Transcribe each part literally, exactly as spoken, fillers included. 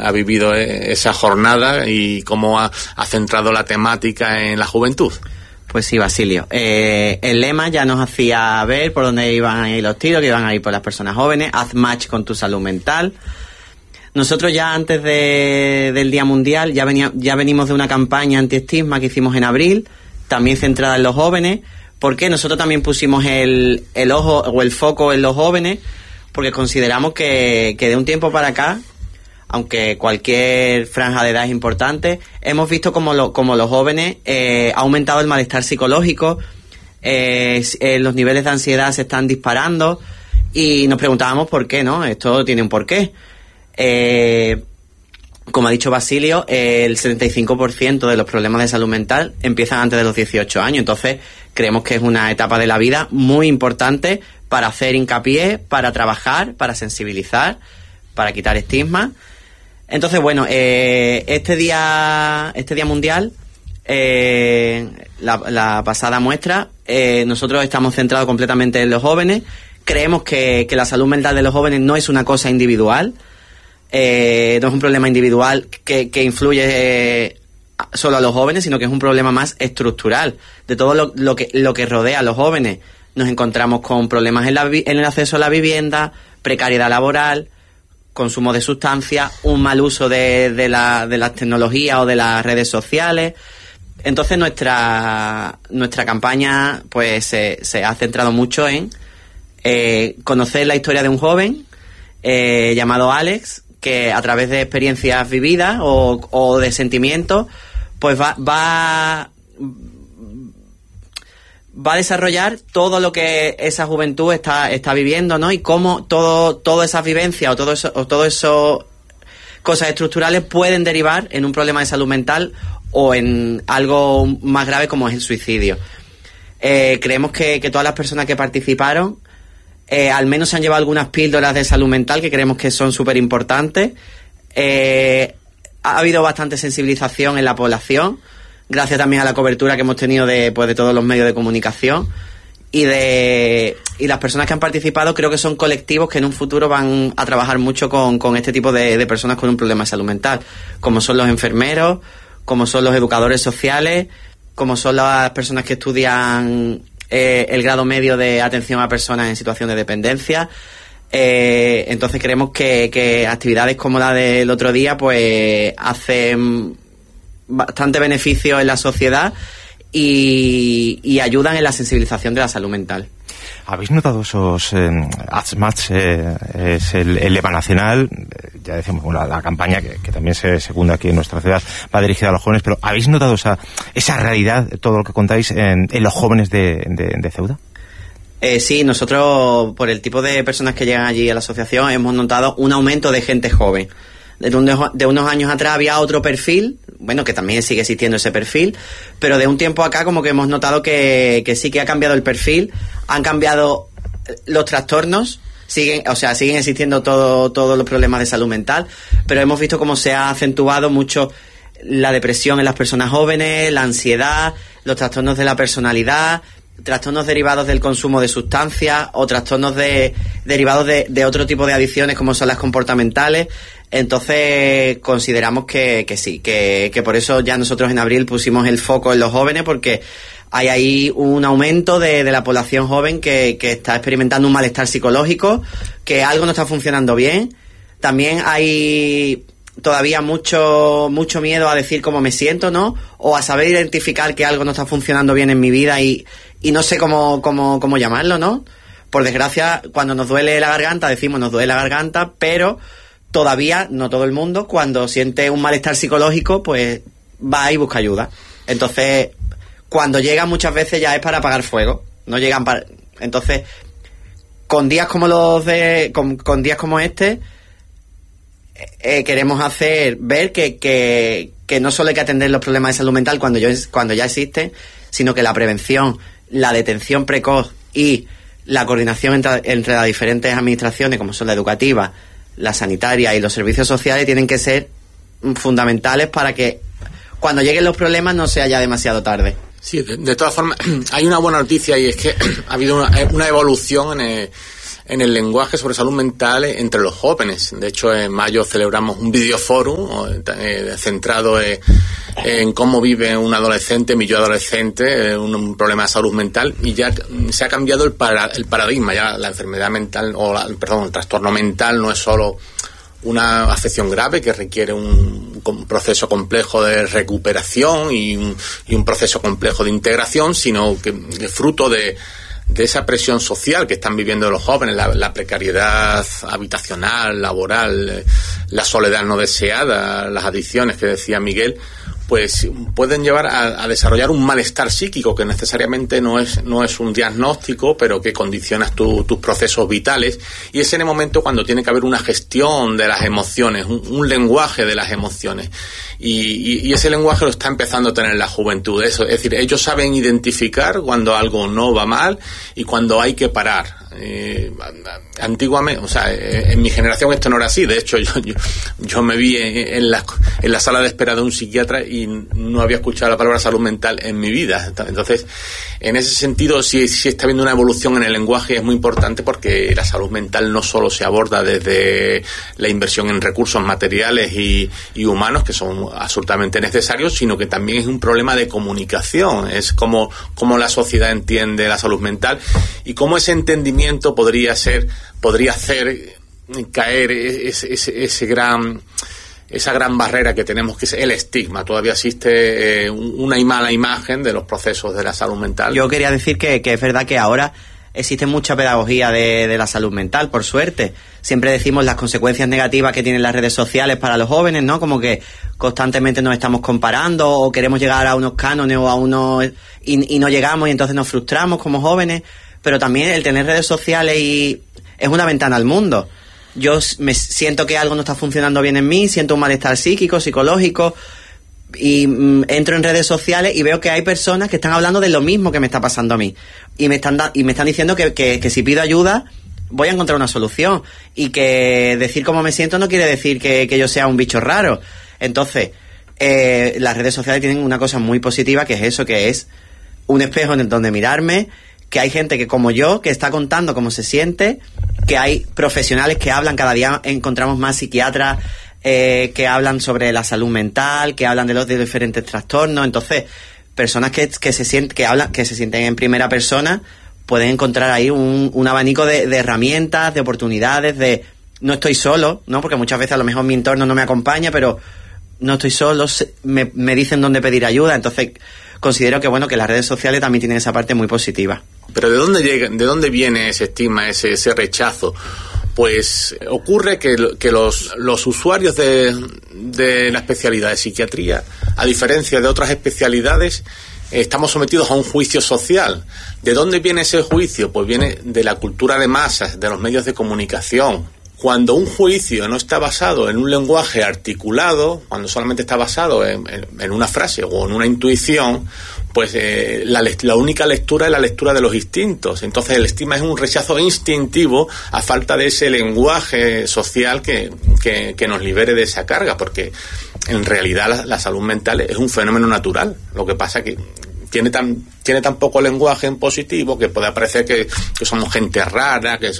ha vivido esa jornada y cómo ha, ha centrado la temática en la juventud. Pues sí, Basilio. Eh, el lema ya nos hacía ver por dónde iban a ir los tiros, que iban a ir por las personas jóvenes. Haz match con tu salud mental. Nosotros ya antes de, del Día Mundial ya, venía, ya venimos de una campaña antiestigma que hicimos en abril, también centrada en los jóvenes, porque nosotros también pusimos el, el ojo o el foco en los jóvenes, porque consideramos que, que de un tiempo para acá, aunque cualquier franja de edad es importante, hemos visto como, lo, como los jóvenes eh, ha aumentado el malestar psicológico, eh, eh, los niveles de ansiedad se están disparando y nos preguntábamos por qué, ¿no? Esto tiene un porqué. Eh, como ha dicho Basilio, eh, el setenta y cinco por ciento de los problemas de salud mental empiezan antes de los dieciocho años, entonces creemos que es una etapa de la vida muy importante para hacer hincapié, para trabajar, para sensibilizar, para quitar estigma. Entonces, bueno, eh, este día este día mundial, eh, la, la pasada muestra, eh, nosotros estamos centrados completamente en los jóvenes. Creemos que, que la salud mental de los jóvenes no es una cosa individual, eh, no es un problema individual que, que influye eh, solo a los jóvenes, sino que es un problema más estructural. De todo lo, lo, que, lo que rodea a los jóvenes, nos encontramos con problemas en, la, en el acceso a la vivienda, precariedad laboral, consumo de sustancias, un mal uso de, de, la, de las tecnologías o de las redes sociales. Entonces nuestra nuestra campaña pues se, se ha centrado mucho en eh, conocer la historia de un joven eh, llamado Alex, que a través de experiencias vividas o, o de sentimientos pues va va va a desarrollar todo lo que esa juventud está está viviendo, ¿no? Y cómo todo todas esas vivencias o todo eso o todo eso cosas estructurales pueden derivar en un problema de salud mental o en algo más grave como es el suicidio. Eh, creemos que, que todas las personas que participaron eh, al menos se han llevado algunas píldoras de salud mental que creemos que son súper importantes. Eh, ha habido bastante sensibilización en la población, gracias también a la cobertura que hemos tenido de, pues, de todos los medios de comunicación y de y las personas que han participado creo que son colectivos que en un futuro van a trabajar mucho con, con este tipo de, de personas con un problema de salud mental, como son los enfermeros, como son los educadores sociales, como son las personas que estudian eh, el grado medio de atención a personas en situación de dependencia. Eh, entonces creemos que, que actividades como la del otro día pues hacen bastante beneficio en la sociedad y, y ayudan en la sensibilización de la salud mental. ¿Habéis notado esos eh, AdsMatch, eh, es el, el lema nacional? Ya decimos, bueno, la, la campaña que, que también se secunda aquí en nuestra ciudad va dirigida a los jóvenes, pero ¿habéis notado esa, esa realidad, todo lo que contáis en, en los jóvenes de, de, de Ceuta? Eh, sí, nosotros, por el tipo de personas que llegan allí a la asociación, hemos notado un aumento de gente joven. De, un, de unos años atrás había otro perfil, bueno, que también sigue existiendo ese perfil, pero de un tiempo acá como que hemos notado que, que sí que ha cambiado el perfil, han cambiado los trastornos, siguen, o sea, siguen existiendo todo, todos los problemas de salud mental, pero hemos visto cómo se ha acentuado mucho la depresión en las personas jóvenes, la ansiedad, los trastornos de la personalidad, trastornos derivados del consumo de sustancias o trastornos de, derivados de, de otro tipo de adicciones como son las comportamentales. Entonces consideramos que, que sí, que, que por eso ya nosotros en abril pusimos el foco en los jóvenes, porque hay ahí un aumento de, de la población joven que, que está experimentando un malestar psicológico, que algo no está funcionando bien. También hay todavía mucho mucho miedo a decir cómo me siento, ¿no? O a saber identificar que algo no está funcionando bien en mi vida y, y no sé cómo, cómo, cómo llamarlo, ¿no? Por desgracia, cuando nos duele la garganta, decimos nos duele la garganta, pero todavía no todo el mundo, cuando siente un malestar psicológico, pues va y busca ayuda. Entonces, cuando llegan muchas veces ya es para apagar fuego, no llegan para... Entonces, con días como los de... con, con días como este, eh, queremos hacer ver que, que, que no solo hay que atender los problemas de salud mental cuando, yo, cuando ya existen, sino que la prevención, la detención precoz y la coordinación entre, entre las diferentes administraciones, como son la educativa, la sanitaria y los servicios sociales, tienen que ser fundamentales para que cuando lleguen los problemas no sea ya demasiado tarde. Sí, de, de todas formas, hay una buena noticia y es que ha habido una, una evolución en, el, en el lenguaje sobre salud mental entre los jóvenes. De hecho, en mayo celebramos un videoforum eh, centrado eh, en cómo vive un adolescente, mi yo adolescente, eh, un, un problema de salud mental, y ya se ha cambiado el, para, el paradigma. Ya la enfermedad mental, o la, perdón, el trastorno mental no es solo una afección grave que requiere un, un proceso complejo de recuperación y un, y un proceso complejo de integración, sino que es fruto de, de esa presión social que están viviendo los jóvenes, la, la precariedad habitacional, laboral, la soledad no deseada, las adicciones que decía Miguel, pues pueden llevar a, a desarrollar un malestar psíquico que necesariamente no es no es un diagnóstico, pero que condiciona tu, tus procesos vitales, y es en el momento cuando tiene que haber una gestión de las emociones, un, un lenguaje de las emociones, y, y, y ese lenguaje lo está empezando a tener la juventud. Eso, es decir, ellos saben identificar cuando algo no va mal y cuando hay que parar. Eh, antiguamente, o sea, en mi generación esto no era así. De hecho, yo yo, yo me vi en, en, la, en la sala de espera de un psiquiatra y no había escuchado la palabra salud mental en mi vida. Entonces, en ese sentido, sí, sí está habiendo una evolución en el lenguaje, y es muy importante porque la salud mental no solo se aborda desde la inversión en recursos materiales y, y humanos, que son absolutamente necesarios, sino que también es un problema de comunicación. Es como, como la sociedad entiende la salud mental y cómo ese entendimiento podría ser, podría hacer caer ese, ese, ese gran, esa gran barrera que tenemos, que es el estigma. Todavía existe eh, una mala imagen de los procesos de la salud mental. Yo quería decir que, que es verdad que ahora existe mucha pedagogía de, de la salud mental, por suerte. Siempre decimos las consecuencias negativas que tienen las redes sociales para los jóvenes, ¿no? Como que constantemente nos estamos comparando o queremos llegar a unos cánones o a unos y, y no llegamos, y entonces nos frustramos como jóvenes. Pero también el tener redes sociales y es una ventana al mundo. Yo me siento que algo no está funcionando bien en mí, siento un malestar psíquico, psicológico, y mm, entro en redes sociales y veo que hay personas que están hablando de lo mismo que me está pasando a mí. Y me están, da- y me están diciendo que, que, que si pido ayuda voy a encontrar una solución. Y que decir cómo me siento no quiere decir que, que yo sea un bicho raro. Entonces, eh, las redes sociales tienen una cosa muy positiva, que es eso, que es un espejo en el donde mirarme, que hay gente que como yo, que está contando cómo se siente, que hay profesionales que hablan, cada día encontramos más psiquiatras eh, que hablan sobre la salud mental, que hablan de los de diferentes trastornos. Entonces, personas que, que se sienten, que hablan, que se sienten en primera persona, pueden encontrar ahí un, un abanico de, de herramientas, de oportunidades, de no estoy solo, ¿no? Porque muchas veces a lo mejor mi entorno no me acompaña, pero no estoy solo, me, me dicen dónde pedir ayuda. Entonces, considero que bueno, que las redes sociales también tienen esa parte muy positiva. Pero ¿de dónde llega, de dónde viene ese estigma, ese, ese rechazo? Pues ocurre que, que los, los usuarios de, de la especialidad de psiquiatría, a diferencia de otras especialidades, estamos sometidos a un juicio social. ¿De dónde viene ese juicio? Pues viene de la cultura de masas, de los medios de comunicación. Cuando un juicio no está basado en un lenguaje articulado, cuando solamente está basado en, en, en una frase o en una intuición, pues eh, la, la única lectura es la lectura de los instintos. Entonces el estigma es un rechazo instintivo a falta de ese lenguaje social que, que, que nos libere de esa carga, porque en realidad la, la salud mental es un fenómeno natural. Lo que pasa que tiene tan tiene tan poco lenguaje en positivo que puede parecer que, que somos gente rara, que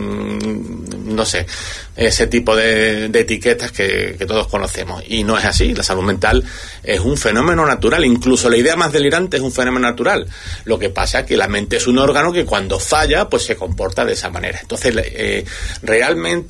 somos, no sé, ese tipo de, de etiquetas que, que todos conocemos. Y no es así. La salud mental es un fenómeno natural. Incluso la idea más delirante es un fenómeno natural. Lo que pasa es que la mente es un órgano que cuando falla, pues se comporta de esa manera. Entonces, eh, realmente,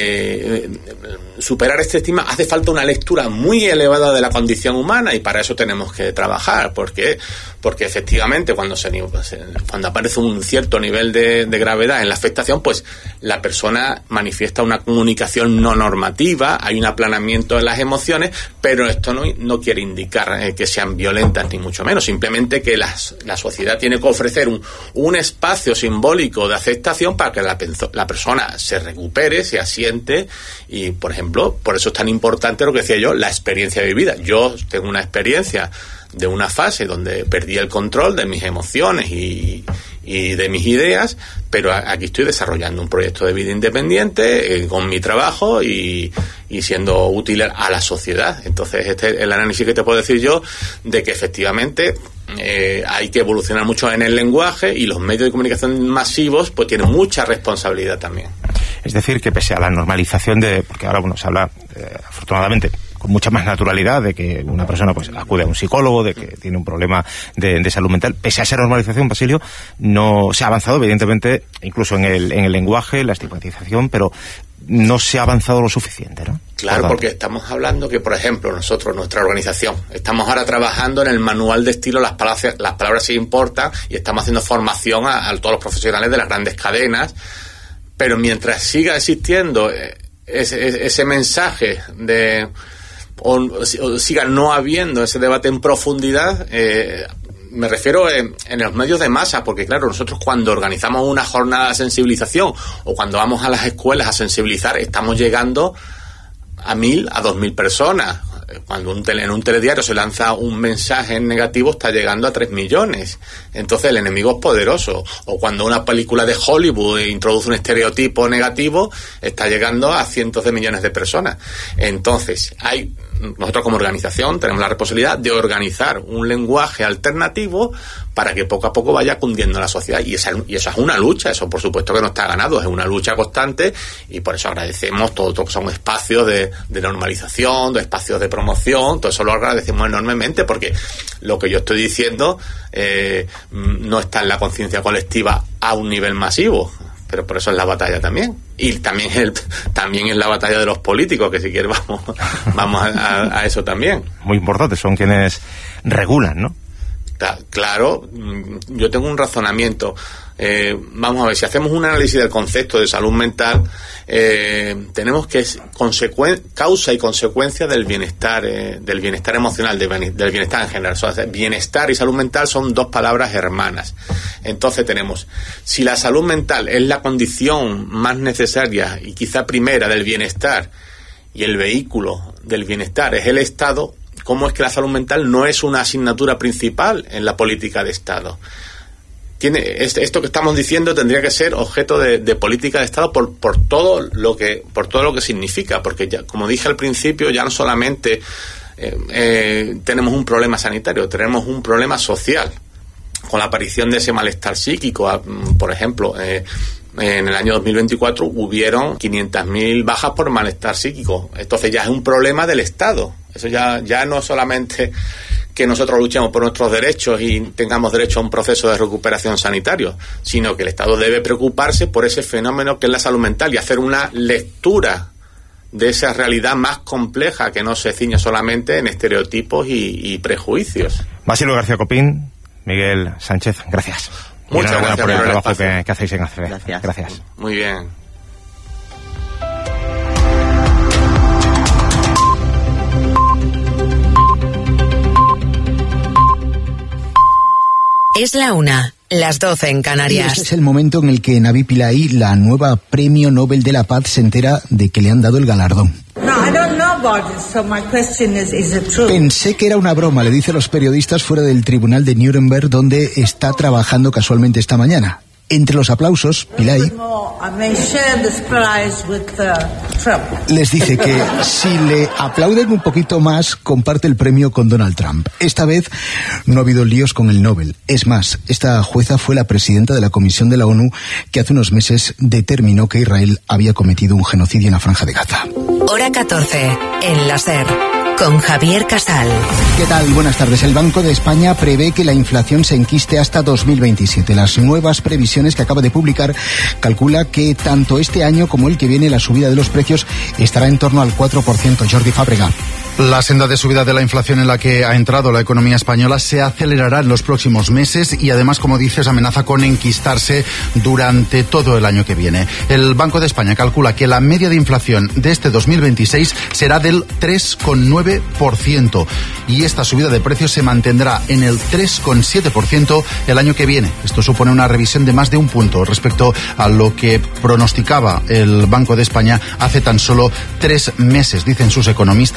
eh, superar este estigma hace falta una lectura muy elevada de la condición humana, y para eso tenemos que trabajar. ¿Por qué? Porque efectivamente cuando se cuando aparece un cierto nivel de, de gravedad en la afectación, pues la persona manifiesta una comunicación no normativa, hay un aplanamiento de las emociones, pero esto no, no quiere indicar eh, que sean violentas ni mucho menos, simplemente que las, la sociedad tiene que ofrecer un, un espacio simbólico de aceptación para que la, la persona se recupere, se asiente. Y por ejemplo, por eso es tan importante lo que decía yo, la experiencia vivida. Yo tengo una experiencia de una fase donde perdí el control de mis emociones y, y de mis ideas, pero aquí estoy desarrollando un proyecto de vida independiente eh, con mi trabajo y, y siendo útil a la sociedad. Entonces este es el análisis que te puedo decir yo de que efectivamente eh, hay que evolucionar mucho en el lenguaje y los medios de comunicación masivos pues tienen mucha responsabilidad también. Es decir, que pese a la normalización de, porque ahora bueno se habla eh, afortunadamente con mucha más naturalidad de que una persona pues acude a un psicólogo, de que tiene un problema de, de salud mental, pese a esa normalización, Basilio, no se ha avanzado evidentemente incluso en el, en el lenguaje, la estigmatización, pero no se ha avanzado lo suficiente, ¿no? Claro, Perdón. Porque estamos hablando que, por ejemplo, nosotros, nuestra organización, estamos ahora trabajando en el manual de estilo, las palabras, las palabras sí importan, y estamos haciendo formación a, a todos los profesionales de las grandes cadenas, pero mientras siga existiendo ese, ese mensaje de o, o siga no habiendo ese debate en profundidad, eh, me refiero en, en los medios de masa, porque claro, nosotros cuando organizamos una jornada de sensibilización o cuando vamos a las escuelas a sensibilizar, estamos llegando a mil, a dos mil personas. Cuando un tele, en un telediario se lanza un mensaje negativo, está llegando a tres millones. Entonces el enemigo es poderoso. O cuando una película de Hollywood introduce un estereotipo negativo, está llegando a cientos de millones de personas. Entonces, hay nosotros como organización tenemos la responsabilidad de organizar un lenguaje alternativo para que poco a poco vaya cundiendo la sociedad. Y esa, y eso es una lucha, eso por supuesto que no está ganado, es una lucha constante, y por eso agradecemos todo lo que son espacios de, de normalización, de espacios de promoción, todo eso lo agradecemos enormemente, porque lo que yo estoy diciendo eh, no está en la conciencia colectiva a un nivel masivo. Pero por eso es la batalla también. Y también es, el, también es la batalla de los políticos, que si quieres vamos, vamos a, a, a eso también. Muy importante, son quienes regulan, ¿no? Claro, yo tengo un razonamiento. Eh, vamos a ver, si hacemos un análisis del concepto de salud mental, eh, tenemos que es consecuen- causa y consecuencia del bienestar, eh, del bienestar emocional, de, del bienestar en general. O sea, bienestar y salud mental son dos palabras hermanas. Entonces tenemos, si la salud mental es la condición más necesaria y quizá primera del bienestar, y el vehículo del bienestar es el Estado, ¿cómo es que la salud mental no es una asignatura principal en la política de Estado? Tiene esto que estamos diciendo tendría que ser objeto de, de política de Estado por, por todo lo que por todo lo que significa, porque ya, como dije al principio, ya no solamente eh, eh, tenemos un problema sanitario, tenemos un problema social con la aparición de ese malestar psíquico. Por ejemplo, eh, en el año dos mil veinticuatro hubieron quinientas mil bajas por malestar psíquico. Entonces ya es un problema del Estado. Eso ya, ya no solamente que nosotros luchemos por nuestros derechos y tengamos derecho a un proceso de recuperación sanitario, sino que el Estado debe preocuparse por ese fenómeno que es la salud mental y hacer una lectura de esa realidad más compleja que no se ciña solamente en estereotipos y, y prejuicios. Basilio García Copín, Miguel Sánchez, gracias. Muchas gracias por el, por el trabajo que, que hacéis en A C B. Gracias. Gracias. Muy bien. Es la una, las doce en Canarias. Y este es el momento en el que Navi Pillay, la nueva Premio Nobel de la Paz, se entera de que le han dado el galardón. No, I don't know about it, so my question is, is it true? Pensé que era una broma, le dice a los periodistas fuera del tribunal de Nuremberg, donde está trabajando casualmente esta mañana. Entre los aplausos, Pillay les dice que si le aplauden un poquito más, comparte el premio con Donald Trump. Esta vez no ha habido líos con el Nobel. Es más, esta jueza fue la presidenta de la Comisión de la ONU que hace unos meses determinó que Israel había cometido un genocidio en la Franja de Gaza. Hora catorce, en la SER, con Javier Casal. ¿Qué tal? Buenas tardes. El Banco de España prevé que la inflación se enquiste hasta dos mil veintisiete. Las nuevas previsiones que acaba de publicar calcula que tanto este año como el que viene la subida de los precios estará en torno al cuatro por ciento. Jordi Fábrega. La senda de subida de la inflación en la que ha entrado la economía española se acelerará en los próximos meses y además, como dices, amenaza con enquistarse durante todo el año que viene. El Banco de España calcula que la media de inflación de este dos mil veintiséis será del tres coma nueve por ciento y esta subida de precios se mantendrá en el tres coma siete por ciento el año que viene. Esto supone una revisión de más de un punto respecto a lo que pronosticaba el Banco de España hace tan solo tres meses. Dicen sus economistas que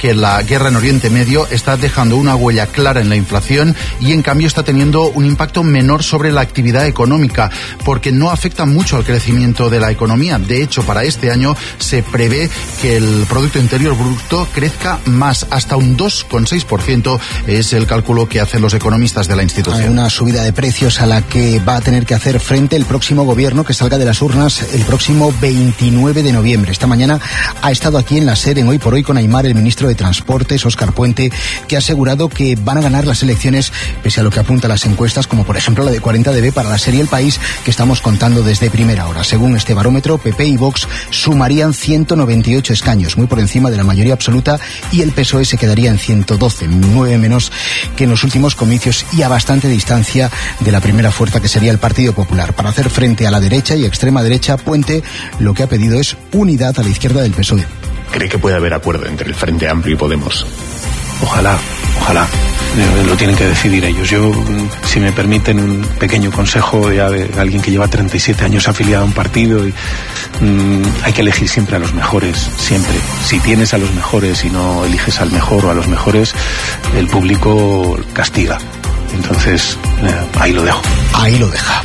que la guerra en Oriente Medio está dejando una huella clara en la inflación y en cambio está teniendo un impacto menor sobre la actividad económica, porque no afecta mucho al crecimiento de la economía. De hecho, para este año se prevé que el Producto Interior Bruto crezca más, hasta un dos coma seis por ciento, es el cálculo que hacen los economistas de la institución. Hay una subida de precios a la que va a tener que hacer frente el próximo gobierno que salga de las urnas el próximo veintinueve de noviembre. Esta mañana ha estado aquí en la SER, en Hoy por Hoy, con Aimar, el ministro de Transportes, Óscar Puente, que ha asegurado que van a ganar las elecciones pese a lo que apuntan las encuestas, como por ejemplo la de cuarenta D B para la serie El País, que estamos contando desde primera hora. Según este barómetro, P P y Vox sumarían ciento noventa y ocho escaños, muy por encima de la mayoría absoluta, y el P S O E se quedaría en ciento doce, nueve menos que en los últimos comicios y a bastante distancia de la primera fuerza, que sería el Partido Popular. Para hacer frente a la derecha y extrema derecha, Puente lo que ha pedido es unidad a la izquierda del P S O E. ¿Cree que puede haber acuerdo entre el Frente Amplio y Podemos? Ojalá, ojalá. Lo tienen que decidir ellos. Yo, si me permiten un pequeño consejo ya de alguien que lleva treinta y siete años afiliado a un partido, y, mmm, hay que elegir siempre a los mejores, siempre. Si tienes a los mejores y no eliges al mejor o a los mejores, el público castiga. Entonces, eh, ahí lo dejo. Ahí lo deja.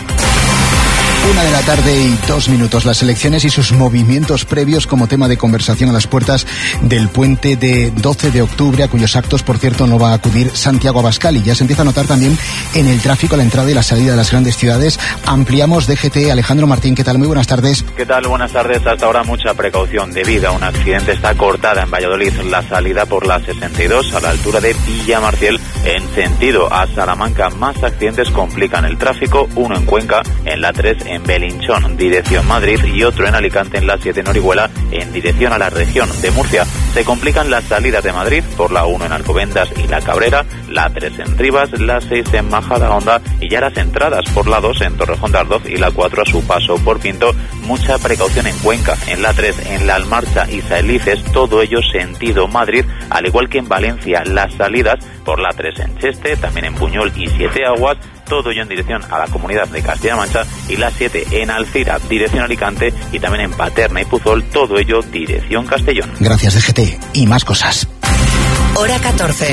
Una de la tarde y dos minutos. Las elecciones y sus movimientos previos como tema de conversación a las puertas del puente de doce de octubre, a cuyos actos, por cierto, no va a acudir Santiago Abascal. Y ya se empieza a notar también en el tráfico a la entrada y la salida de las grandes ciudades. Ampliamos D G T. Alejandro Martín, ¿qué tal? Muy buenas tardes. ¿Qué tal? Buenas tardes. Hasta ahora mucha precaución debido a un accidente. Está cortada en Valladolid la salida por la sesenta y dos a la altura de Villamartiel en sentido a Salamanca. Más accidentes complican el tráfico, uno en Cuenca, en la tres en Belinchón, dirección Madrid, y otro en Alicante, en la siete en Orihuela, en dirección a la región de Murcia. Se complican las salidas de Madrid por la uno en Alcobendas y La Cabrera, la tres en Rivas, la seis en Majadahonda y ya las entradas por la dos en Torrejón de Ardoz y la cuatro a su paso por Pinto. Mucha precaución en Cuenca, en la tres en La Almarcha y Saelices, todo ello sentido Madrid, al igual que en Valencia, las salidas por la tres en Cheste, también en Buñol y Siete Aguas, todo ello en dirección a la Comunidad de Castilla-La Mancha, y la siete en Alcira, dirección Alicante, y también en Paterna y Puzol, todo ello dirección Castellón. Gracias, D G T. Y más cosas. Hora catorce.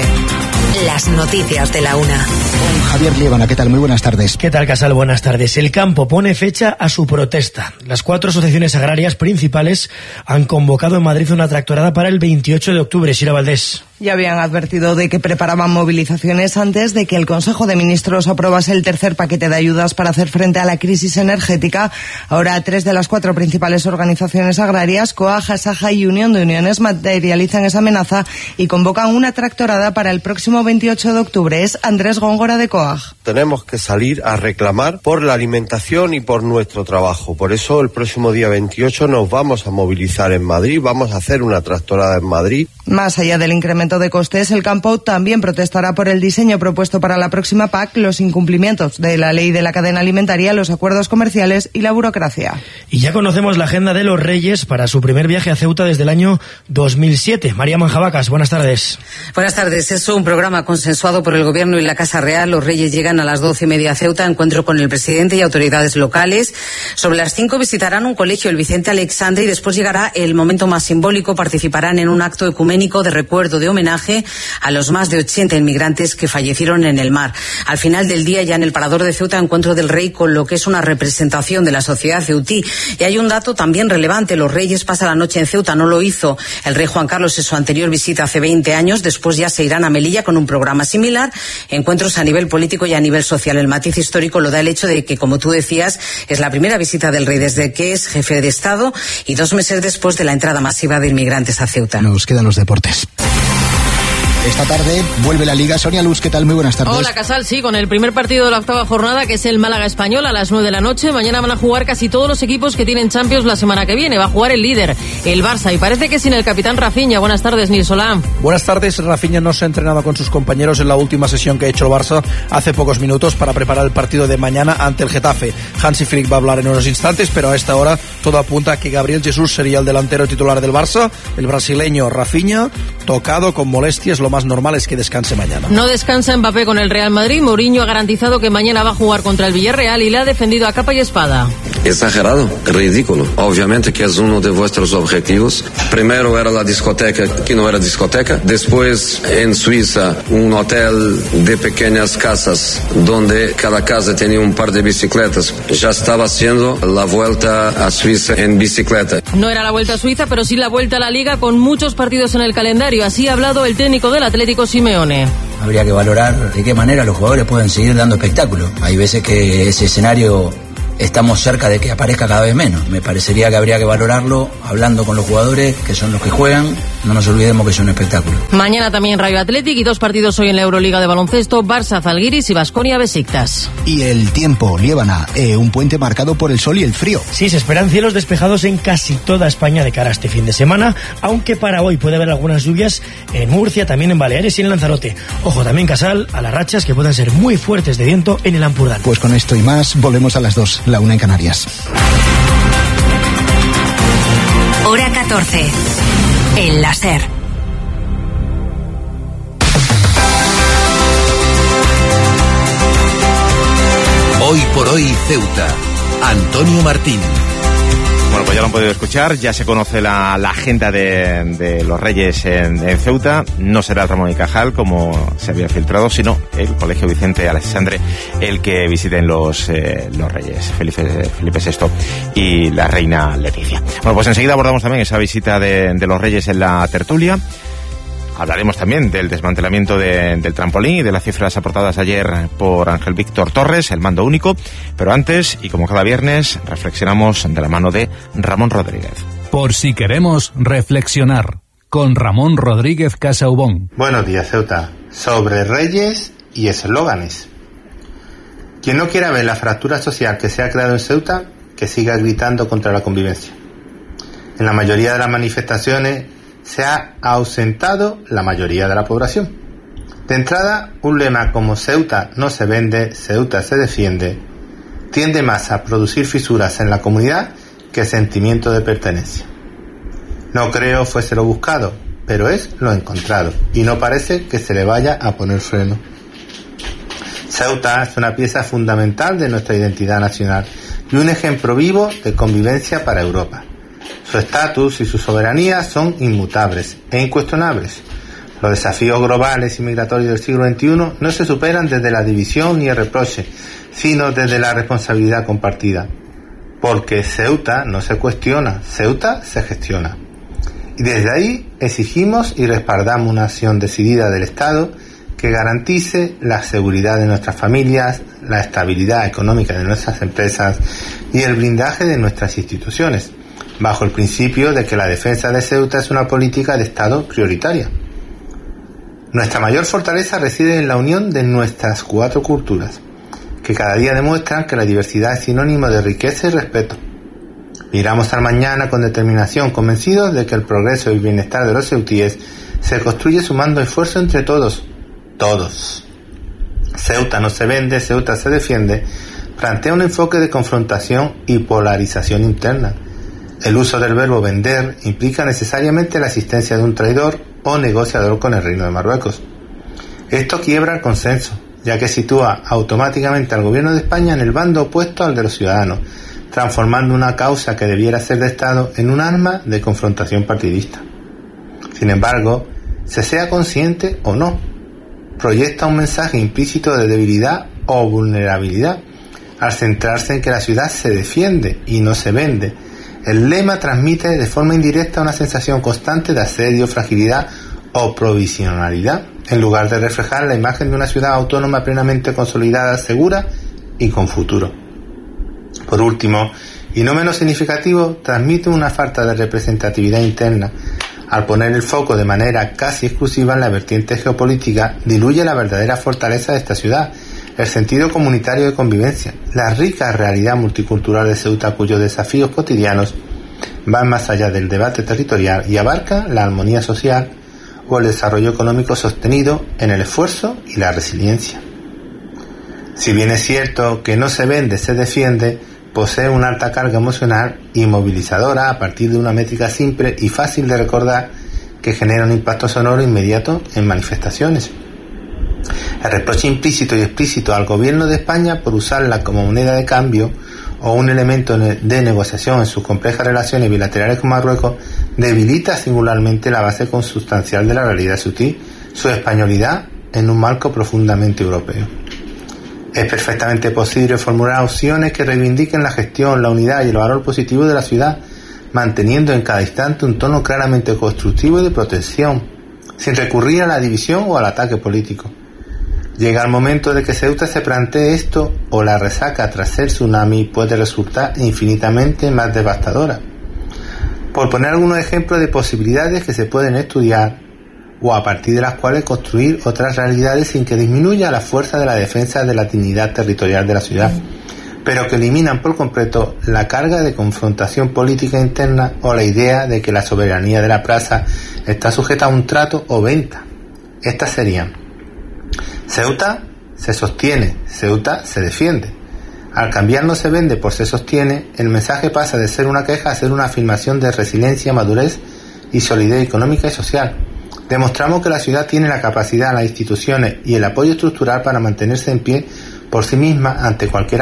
Las noticias de la una. Con Javier Liébana, ¿qué tal? Muy buenas tardes. ¿Qué tal, Casal? Buenas tardes. El campo pone fecha a su protesta. Las cuatro asociaciones agrarias principales han convocado en Madrid una tractorada para el veintiocho de octubre. Sira Valdés. Ya habían advertido de que preparaban movilizaciones antes de que el Consejo de Ministros aprobase el tercer paquete de ayudas para hacer frente a la crisis energética. Ahora, tres de las cuatro principales organizaciones agrarias, COAG, SAJA y Unión de Uniones, materializan esa amenaza y convocan una tractorada para el próximo veintiocho de octubre. Es Andrés Góngora, de COAG. Tenemos que salir a reclamar por la alimentación y por nuestro trabajo. Por eso, el próximo día veintiocho nos vamos a movilizar en Madrid, vamos a hacer una tractorada en Madrid. Más allá del incremento de costes, el campo también protestará por el diseño propuesto para la próxima P A C, los incumplimientos de la ley de la cadena alimentaria, los acuerdos comerciales y la burocracia. Y ya conocemos la agenda de los Reyes para su primer viaje a Ceuta desde el año dos mil siete. María Manjabacas, buenas tardes. Buenas tardes. Es un programa consensuado por el Gobierno y la Casa Real. Los Reyes llegan a las doce y media a Ceuta, encuentro con el presidente y autoridades locales. Sobre las cinco visitarán un colegio, el Vicente Alexandre, y después llegará el momento más simbólico. Participarán en un acto ecuménico de recuerdo, de homenaje a los más de ochenta inmigrantes que fallecieron en el mar. Al final del día, ya en el Parador de Ceuta, encuentro del Rey con lo que es una representación de la sociedad ceutí. Y hay un dato también relevante: los Reyes pasan la noche en Ceuta. No lo hizo el rey Juan Carlos en su anterior visita hace veinte años. Después ya se irán a Melilla con un programa similar. Encuentros a nivel político y a nivel social. El matiz histórico lo da el hecho de que, como tú decías, es la primera visita del Rey desde que es jefe de Estado y dos meses después de la entrada masiva de inmigrantes a Ceuta. Nos quedan los deportes. Esta tarde vuelve la Liga. Sonia Luz, ¿qué tal? Muy buenas tardes. Hola, Casal, sí, con el primer partido de la octava jornada, que es el Málaga Español, a las nueve de la noche. Mañana van a jugar casi todos los equipos que tienen Champions la semana que viene. Va a jugar el líder, el Barça, y parece que sin el capitán Rafinha. Buenas tardes, Nils Solá. Buenas tardes. Rafinha no se ha entrenado con sus compañeros en la última sesión que ha hecho el Barça hace pocos minutos para preparar el partido de mañana ante el Getafe. Hansi Flick va a hablar en unos instantes, pero a esta hora todo apunta a que Gabriel Jesús sería el delantero titular del Barça. El brasileño Rafinha, tocado con molestias, lo más normal es que descanse mañana. No descansa Mbappé con el Real Madrid. Mourinho ha garantizado que mañana va a jugar contra el Villarreal y le ha defendido a capa y espada. exagerado, ridículo. Obviamente que es uno de vuestros objetivos. Primero era la discoteca, que no era discoteca. Después, en Suiza, un hotel de pequeñas casas, donde cada casa tenía un par de bicicletas. Ya estaba haciendo la vuelta a Suiza en bicicleta. No era la vuelta a Suiza, pero sí la vuelta a la Liga, con muchos partidos en el calendario. Así ha hablado el técnico del Atlético, Simeone. Habría que valorar de qué manera los jugadores pueden seguir dando espectáculo. Hay veces que ese escenario estamos cerca de que aparezca cada vez menos. Me parecería que habría que valorarlo hablando con los jugadores, que son los que juegan. No nos olvidemos que es un espectáculo. Mañana también Rayo Athletic y dos partidos hoy en la Euroliga de baloncesto, Barça Zalgiris y Baskonia Besiktas. Y el tiempo, Liébana, eh, un puente marcado por el sol y el frío. Sí, se esperan cielos despejados en casi toda España de cara a este fin de semana, aunque para hoy puede haber algunas lluvias en Murcia, también en Baleares y en Lanzarote. Ojo también, Casal, a las rachas que puedan ser muy fuertes de viento en el Ampurdán. Pues con esto y más, volvemos a las dos, la una en Canarias. Hora catorce. El láser. Hoy por hoy Ceuta. Antonio Martín. Bueno, pues ya lo han podido escuchar, ya se conoce la, la agenda de, de los Reyes en, en Ceuta. No será el Ramón y Cajal, como se había filtrado, sino el Colegio Vicente Alexandre el que visiten los, eh, los Reyes, Felipe, Felipe sexto y la reina Leticia. Bueno, pues enseguida abordamos también esa visita de, de los Reyes en la tertulia. Hablaremos también del desmantelamiento de, del trampolín y de las cifras aportadas ayer por Ángel Víctor Torres, el mando único. Pero antes, y como cada viernes, reflexionamos de la mano de Ramón Rodríguez. Por si queremos reflexionar, con Ramón Rodríguez Casaubón. Buenos días, Ceuta. Sobre Reyes y eslóganes. Quien no quiera ver la fractura social que se ha creado en Ceuta, que siga gritando contra la convivencia. En la mayoría de las manifestaciones se ha ausentado la mayoría de la población. De entrada, un lema como Ceuta no se vende, Ceuta se defiende, tiende más a producir fisuras en la comunidad que sentimiento de pertenencia. No creo fuese lo buscado, pero es lo encontrado, y no parece que se le vaya a poner freno. Ceuta es una pieza fundamental de nuestra identidad nacional y un ejemplo vivo de convivencia para Europa. Su estatus y su soberanía son inmutables e incuestionables. Los desafíos globales y migratorios del siglo veintiuno no se superan desde la división y el reproche, sino desde la responsabilidad compartida. Porque Ceuta no se cuestiona, Ceuta se gestiona. Y desde ahí exigimos y respaldamos una acción decidida del Estado que garantice la seguridad de nuestras familias, la estabilidad económica de nuestras empresas y el blindaje de nuestras instituciones, bajo el principio de que la defensa de Ceuta es una política de Estado prioritaria. Nuestra mayor fortaleza reside en la unión de nuestras cuatro culturas, que cada día demuestran que la diversidad es sinónimo de riqueza y respeto. Miramos al mañana con determinación, convencidos de que el progreso y el bienestar de los ceutíes se construye sumando esfuerzo entre todos, todos. Ceuta no se vende, Ceuta se defiende, plantea un enfoque de confrontación y polarización interna. El uso del verbo vender implica necesariamente la existencia de un traidor o negociador con el Reino de Marruecos. Esto quiebra el consenso, ya que sitúa automáticamente al gobierno de España en el bando opuesto al de los ciudadanos, transformando una causa que debiera ser de Estado en un arma de confrontación partidista. Sin embargo, se sea consciente o no, proyecta un mensaje implícito de debilidad o vulnerabilidad, al centrarse en que la ciudad se defiende y no se vende. El lema transmite de forma indirecta una sensación constante de asedio, fragilidad o provisionalidad, en lugar de reflejar la imagen de una ciudad autónoma plenamente consolidada, segura y con futuro. Por último, y no menos significativo, transmite una falta de representatividad interna. Al poner el foco de manera casi exclusiva en la vertiente geopolítica, diluye la verdadera fortaleza de esta ciudad, el sentido comunitario de convivencia, la rica realidad multicultural de Ceuta, cuyos desafíos cotidianos van más allá del debate territorial y abarcan la armonía social o el desarrollo económico sostenido en el esfuerzo y la resiliencia. Si bien es cierto que no se vende, se defiende, posee una alta carga emocional y movilizadora a partir de una métrica simple y fácil de recordar que genera un impacto sonoro inmediato en manifestaciones. El reproche implícito y explícito al gobierno de España por usarla como moneda de cambio o un elemento de negociación en sus complejas relaciones bilaterales con Marruecos debilita singularmente la base consustancial de la realidad sutil, su españolidad en un marco profundamente europeo. Es perfectamente posible formular opciones que reivindiquen la gestión, la unidad y el valor positivo de la ciudad, manteniendo en cada instante un tono claramente constructivo y de protección, sin recurrir a la división o al ataque político. Llega el momento de que Ceuta se plantee esto, o la resaca tras el tsunami puede resultar infinitamente más devastadora. Por poner algunos ejemplos de posibilidades que se pueden estudiar, o a partir de las cuales construir otras realidades sin que disminuya la fuerza de la defensa de la dignidad territorial de la ciudad, pero que eliminan por completo la carga de confrontación política interna o la idea de que la soberanía de la plaza está sujeta a un trato o venta. Estas serían: Ceuta se sostiene, Ceuta se defiende. Al cambiar no se vende por se sostiene, el mensaje pasa de ser una queja a ser una afirmación de resiliencia, madurez y solidez económica y social. Demostramos que la ciudad tiene la capacidad, las instituciones y el apoyo estructural para mantenerse en pie por sí misma ante cualquier